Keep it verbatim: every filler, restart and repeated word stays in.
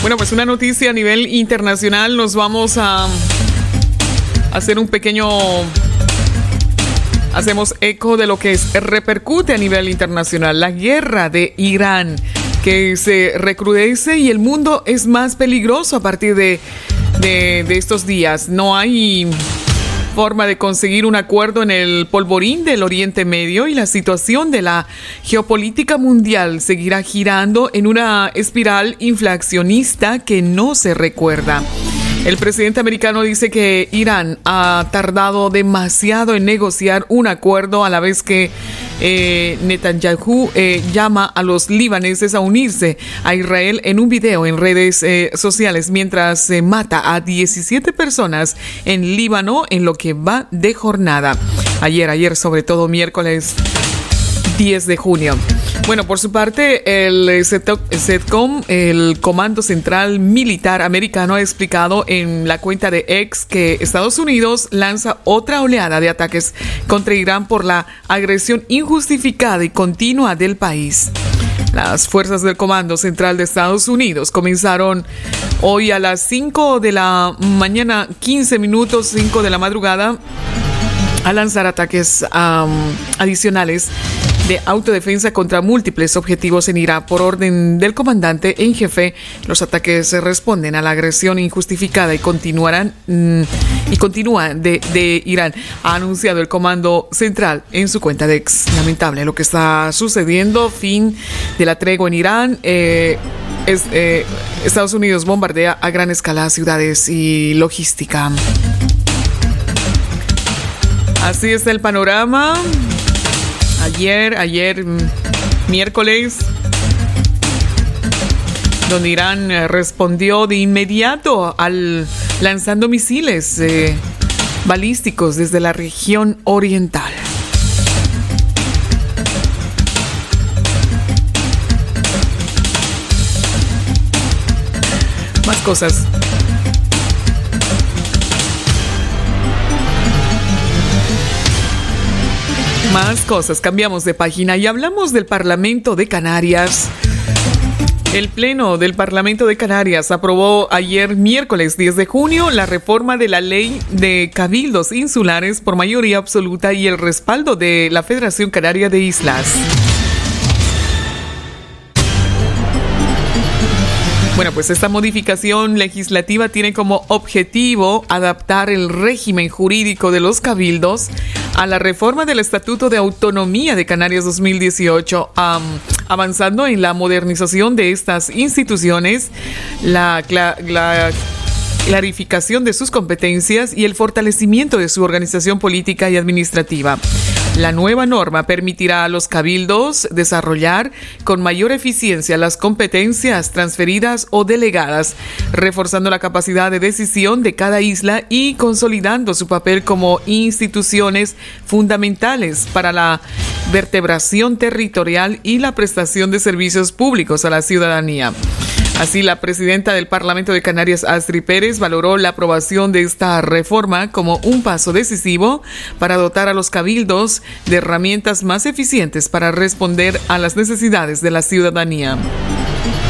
Bueno, pues una noticia a nivel internacional. Nos vamos a hacer un pequeño... Hacemos eco de lo que es, repercute a nivel internacional. La guerra de Irán, que se recrudece y el mundo es más peligroso a partir de, de, de estos días. No hay forma de conseguir un acuerdo en el polvorín del Oriente Medio y la situación de la geopolítica mundial seguirá girando en una espiral inflacionista que no se recuerda. El presidente americano dice que Irán ha tardado demasiado en negociar un acuerdo, a la vez que eh, Netanyahu eh, llama a los libaneses a unirse a Israel en un video en redes eh, sociales mientras se eh, mata a diecisiete personas en Líbano en lo que va de jornada. Ayer, ayer sobre todo miércoles diez de junio. Bueno, por su parte, el CENTCOM, el Comando Central Militar Americano, ha explicado en la cuenta de X que Estados Unidos lanza otra oleada de ataques contra Irán por la agresión injustificada y continua del país. Las fuerzas del Comando Central de Estados Unidos comenzaron hoy a las cinco de la mañana, quince minutos, cinco de la madrugada, a lanzar ataques um, adicionales de autodefensa contra múltiples objetivos en Irak. Por orden del comandante en jefe, los ataques responden a la agresión injustificada y continuarán mmm, y continúan de, de Irán, ha anunciado el Comando Central en su cuenta de X. Lamentable lo que está sucediendo. Fin de la tregua en Irán. Eh, es, eh, Estados Unidos bombardea a gran escala ciudades y logística. Así está el panorama. Ayer, ayer, miércoles, donde Irán respondió de inmediato al lanzando misiles eh, balísticos desde la región oriental. Más cosas. Más cosas, cambiamos de página y hablamos del Parlamento de Canarias. El Pleno del Parlamento de Canarias aprobó ayer miércoles diez de junio la reforma de la Ley de Cabildos Insulares por mayoría absoluta y el respaldo de la Federación Canaria de Islas. Bueno, pues esta modificación legislativa tiene como objetivo adaptar el régimen jurídico de los cabildos a la reforma del Estatuto de Autonomía de Canarias dos mil dieciocho, um, avanzando en la modernización de estas instituciones, la, la, la clarificación de sus competencias y el fortalecimiento de su organización política y administrativa. La nueva norma permitirá a los cabildos desarrollar con mayor eficiencia las competencias transferidas o delegadas, reforzando la capacidad de decisión de cada isla y consolidando su papel como instituciones fundamentales para la vertebración territorial y la prestación de servicios públicos a la ciudadanía. Así, la presidenta del Parlamento de Canarias, Astrid Pérez, valoró la aprobación de esta reforma como un paso decisivo para dotar a los cabildos de herramientas más eficientes para responder a las necesidades de la ciudadanía.